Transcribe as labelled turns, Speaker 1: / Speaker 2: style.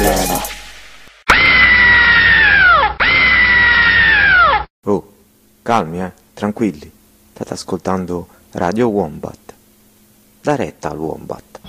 Speaker 1: problemi. Oh, calmi, tranquilli. State ascoltando Radio Wombat. Da retta al Wombat.